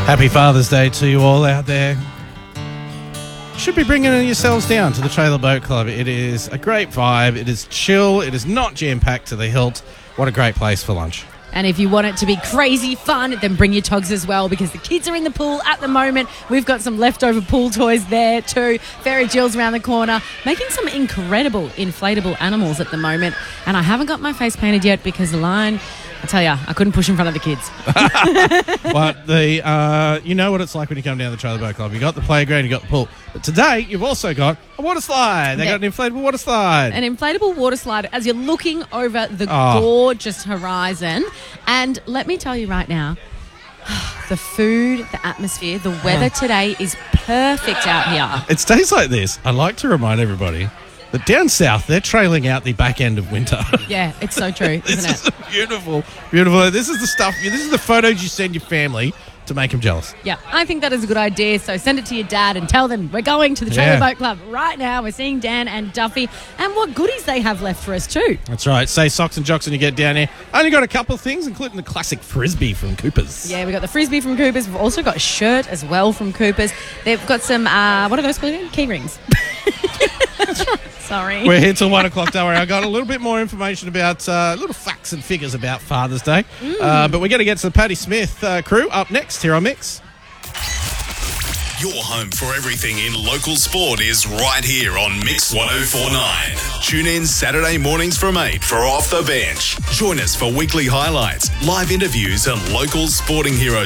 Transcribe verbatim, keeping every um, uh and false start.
Happy Father's Day to you all out there. Should be bringing yourselves down to the Trailer Boat Club. It is a great vibe. It is chill. It is not jam-packed to the hilt. What a great place for lunch. And if you want it to be crazy fun, then bring your togs as well, because the kids are in the pool at the moment. We've got some leftover pool toys there too. Fairy Jill's around the corner, making some incredible inflatable animals at the moment. And I haven't got my face painted yet because the line, I tell you, I couldn't push in front of the kids. But the uh, you know what it's like when you come down to the Trailer Boat Club. You got the playground, you got the pool. But today, you've also got a water slide. They Yeah. got an inflatable water slide. An inflatable water slide as you're looking over the Oh. gorgeous horizon. And let me tell you right now, the food, the atmosphere, the weather today is perfect out here. It's days like this. I like to remind everybody that down south, they're trailing out the back end of winter. Yeah, it's so true, This isn't is it? beautiful, beautiful. This is the stuff, this is the photos you send your family to make them jealous. Yeah, I think that is a good idea. So send it to your dad and tell them we're going to the Trailer Yeah. Boat Club right now. We're seeing Dan and Duffy and what goodies they have left for us too. That's right. Say socks and jocks when you get down here. Only got a couple of things, including the classic Frisbee from Cooper's. Yeah, we've got the Frisbee from Coopers. We've also got a shirt as well from Coopers. They've got some, uh, what are those called again? Key rings. Sorry. We're here till one o'clock, don't worry. I got a little bit more information about, uh, little facts and figures about Father's Day. Mm. Uh, but we're going to get to the Patti Smith uh, crew up next here on Mix. Your home for everything in local sport is right here on Mix one oh four point nine. Tune in Saturday mornings from eight for Off the Bench. Join us for weekly highlights, live interviews and local sporting heroes.